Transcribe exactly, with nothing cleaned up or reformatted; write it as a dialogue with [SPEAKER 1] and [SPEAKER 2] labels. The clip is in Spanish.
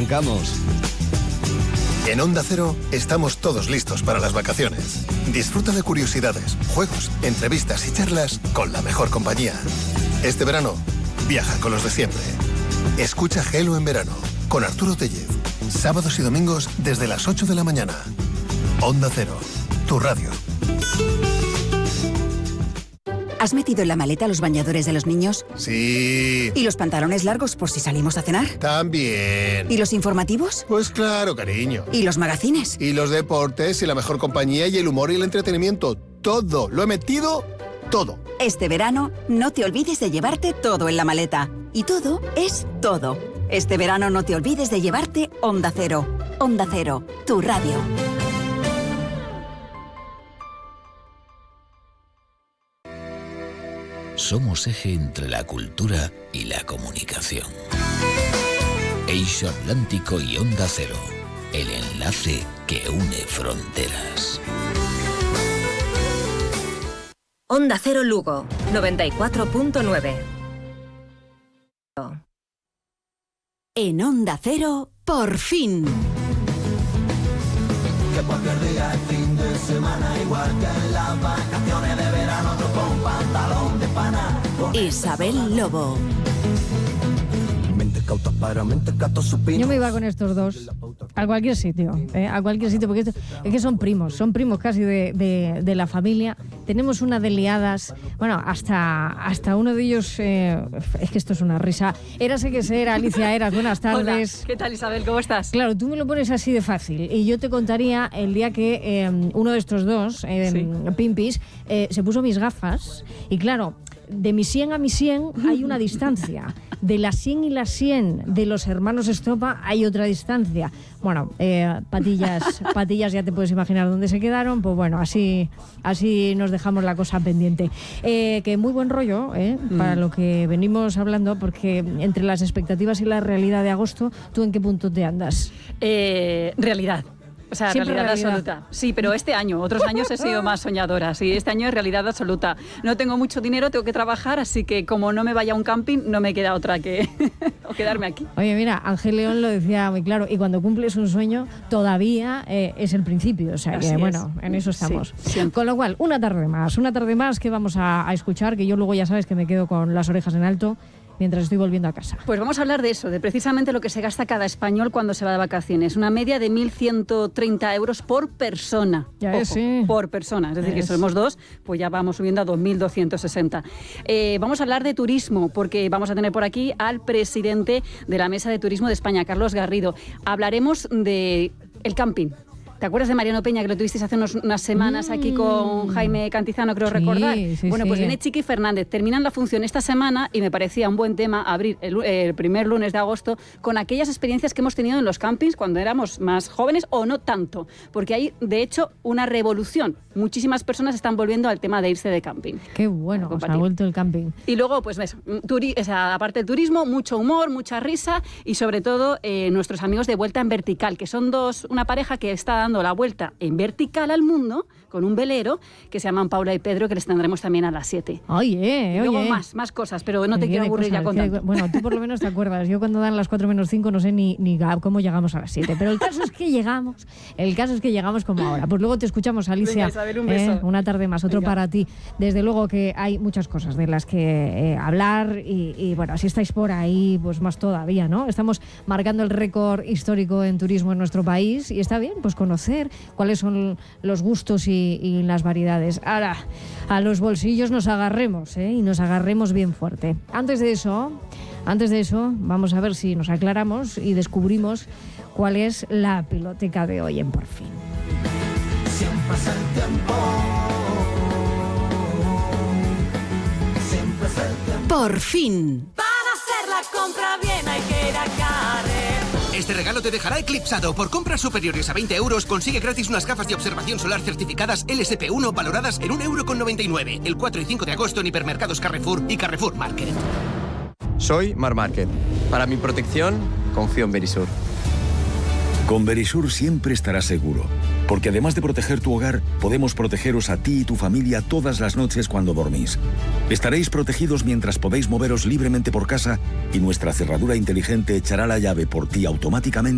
[SPEAKER 1] arrancamos.
[SPEAKER 2] En Onda Cero estamos todos listos para las vacaciones. Disfruta de curiosidades, juegos, entrevistas y charlas con la mejor compañía. Este verano, viaja con los de siempre. Escucha Gelo en verano con Arturo Tellez. Sábados y domingos desde las ocho de la mañana. Onda Cero, tu radio.
[SPEAKER 3] ¿Has metido en la maleta los bañadores de los niños?
[SPEAKER 2] Sí.
[SPEAKER 3] ¿Y los pantalones largos por si salimos a cenar?
[SPEAKER 2] También.
[SPEAKER 3] ¿Y los informativos?
[SPEAKER 2] Pues claro, cariño.
[SPEAKER 3] ¿Y los magazines?
[SPEAKER 2] Y los deportes y la mejor compañía y el humor y el entretenimiento. Todo. Lo he metido todo.
[SPEAKER 3] Este verano, no te olvides de llevarte todo en la maleta. Y todo es todo. Este verano no te olvides de llevarte Onda Cero. Onda Cero, tu radio.
[SPEAKER 4] Somos eje entre la cultura y la comunicación. Eixo Atlántico y Onda Cero, el enlace que une fronteras.
[SPEAKER 5] Onda Cero Lugo, noventa y cuatro punto nueve.
[SPEAKER 3] En Onda Cero, por fin.
[SPEAKER 6] Que cualquier día es fin de semana, igual que en las vacaciones de verano, otro con pantalón de pana.
[SPEAKER 3] Isabel Lobo.
[SPEAKER 7] Yo me iba con estos dos a cualquier sitio, ¿eh? a cualquier sitio, porque esto, es que son primos, son primos casi de, de, de la familia. Tenemos una de liadas, bueno, hasta, hasta uno de ellos, eh, es que esto es una risa. Érase que ser, Alicia Eras, buenas tardes.
[SPEAKER 8] Hola, ¿qué tal, Isabel? ¿Cómo estás?
[SPEAKER 7] Claro, tú me lo pones así de fácil y yo te contaría el día que eh, uno de estos dos, eh, sí. Pimpis, eh, se puso mis gafas y claro, de mi cien a mi cien hay una distancia. De la cien y la cien de los hermanos Estopa hay otra distancia. Bueno, eh, patillas, patillas ya te puedes imaginar dónde se quedaron. Pues bueno, así, así nos dejamos la cosa pendiente. Eh, que muy buen rollo, ¿eh? Mm. Para lo que venimos hablando, porque entre las expectativas y la realidad de agosto, ¿tú en qué punto te andas?
[SPEAKER 8] Eh, realidad. O sea, realidad, realidad absoluta. Sí, pero este año, otros años he sido más soñadora. Sí, este año es realidad absoluta. No tengo mucho dinero, tengo que trabajar, así que como no me vaya a un camping, no me queda otra que o quedarme aquí.
[SPEAKER 7] Oye, mira, Ángel León lo decía muy claro, y cuando cumples un sueño, todavía eh, es el principio. O sea, que bueno, en eso estamos. Sí, con lo cual, una tarde más, una tarde más que vamos a, a escuchar, que yo luego ya sabes que me quedo con las orejas en alto mientras estoy volviendo a casa.
[SPEAKER 8] Pues vamos a hablar de eso, de precisamente lo que se gasta cada español cuando se va de vacaciones. Una media de mil ciento treinta euros por persona.
[SPEAKER 7] Ya
[SPEAKER 8] Ojo,
[SPEAKER 7] es, sí.
[SPEAKER 8] Por persona. Es decir,
[SPEAKER 7] es.
[SPEAKER 8] que somos dos, pues ya vamos subiendo a dos mil doscientos sesenta. Eh, vamos a hablar de turismo, porque vamos a tener por aquí al presidente de la Mesa de Turismo de España, Carlos Garrido. Hablaremos de el camping. ¿Te acuerdas de Mariano Peña, que lo tuvisteis hace unos, unas semanas aquí con Jaime Cantizano, creo
[SPEAKER 7] sí,
[SPEAKER 8] recordar?
[SPEAKER 7] Sí,
[SPEAKER 8] bueno,
[SPEAKER 7] sí.
[SPEAKER 8] pues viene Chiqui Fernández. Terminan la función esta semana y me parecía un buen tema abrir el, el primer lunes de agosto con aquellas experiencias que hemos tenido en los campings cuando éramos más jóvenes o no tanto. Porque hay, de hecho, una revolución. Muchísimas personas están volviendo al tema de irse de camping.
[SPEAKER 7] Qué bueno, os ha vuelto el camping.
[SPEAKER 8] Y luego, pues eso, turi- o sea, aparte del turismo, mucho humor, mucha risa y sobre todo eh, nuestros amigos de Vuelta en Vertical, que son dos, una pareja que está dando la vuelta en vertical al mundo con un velero que se llaman Paula y Pedro, que les tendremos también a las siete.
[SPEAKER 7] Oye,
[SPEAKER 8] y luego
[SPEAKER 7] oye.
[SPEAKER 8] más, más cosas, pero no te quiero aburrir ya contando.
[SPEAKER 7] Bueno, tú por lo menos te acuerdas. Yo cuando dan las cuatro menos cinco no sé ni, ni cómo llegamos a las siete. Pero el caso es que llegamos. El caso es que llegamos como ahora. Pues luego te escuchamos, Alicia.
[SPEAKER 8] Venga, Isabel, un beso.
[SPEAKER 7] Eh, una tarde más, otro Venga. Para ti. Desde luego que hay muchas cosas de las que eh, hablar y, y bueno, si estáis por ahí, pues más todavía, ¿no? Estamos marcando el récord histórico en turismo en nuestro país y está bien, pues conocer cuáles son los gustos y, y las variedades. Ahora, a los bolsillos nos agarremos, ¿eh? Y nos agarremos bien fuerte. Antes de eso, antes de eso, vamos a ver si nos aclaramos y descubrimos cuál es la piloteca de hoy en Por Fin.
[SPEAKER 6] Siempre es el tiempo. Siempre es el tiempo.
[SPEAKER 3] Por Fin.
[SPEAKER 9] Para hacer la compra bien hay que ir a Carrer.
[SPEAKER 10] Este regalo te dejará eclipsado. Por compras superiores a veinte euros consigue gratis unas gafas de observación solar certificadas L S P uno valoradas en un euro con noventa y nueve. El cuatro y cinco de agosto en hipermercados Carrefour y Carrefour Market.
[SPEAKER 11] Soy Mar Market. Para mi protección, confío en Verisur.
[SPEAKER 12] Con Verisur siempre estarás seguro, porque además de proteger tu hogar, podemos protegeros a ti y tu familia todas las noches cuando dormís. Estaréis protegidos mientras podéis moveros libremente por casa y nuestra cerradura inteligente echará la llave por ti automáticamente